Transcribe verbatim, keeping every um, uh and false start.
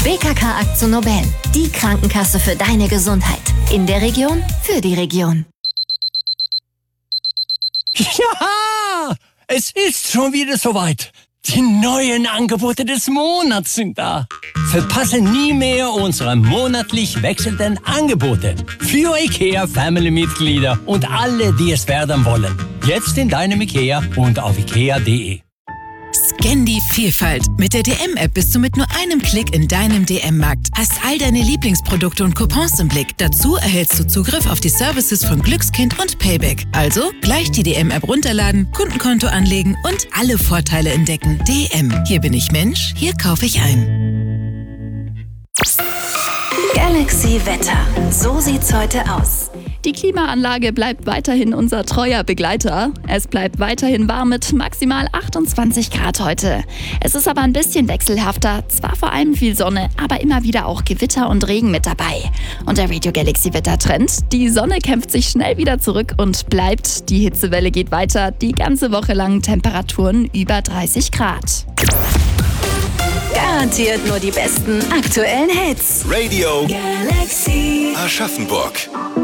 B K K Akzo Nobel, die Krankenkasse für deine Gesundheit. In der Region, für die Region. Ja, es ist schon wieder soweit. Die neuen Angebote des Monats sind da. Verpasse nie mehr unsere monatlich wechselnden Angebote für IKEA Family-Mitglieder und alle, die es werden wollen. Jetzt in deinem IKEA und auf ikea punkt de. Scan die Vielfalt. Mit der D M-App bist du mit nur einem Klick in deinem D M-Markt. Hast all deine Lieblingsprodukte und Coupons im Blick. Dazu erhältst du Zugriff auf die Services von Glückskind und Payback. Also gleich die D M-App runterladen, Kundenkonto anlegen und alle Vorteile entdecken. D M. Hier bin ich Mensch, hier kaufe ich ein. Galaxy Wetter. So sieht's heute aus. Die Klimaanlage bleibt weiterhin unser treuer Begleiter. Es bleibt weiterhin warm mit maximal achtundzwanzig Grad heute. Es ist aber ein bisschen wechselhafter. Zwar vor allem viel Sonne, aber immer wieder auch Gewitter und Regen mit dabei. Und der Radio Galaxy Wettertrend: Die Sonne kämpft sich schnell wieder zurück und bleibt. Die Hitzewelle geht weiter. Die ganze Woche lang Temperaturen über dreißig Grad. Garantiert nur die besten aktuellen Hits. Radio Galaxy Aschaffenburg.